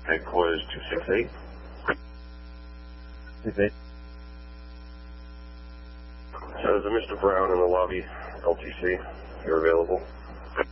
Headquarters 268. 68. So there's a Mr. Brown in the lobby, LTC. You're available.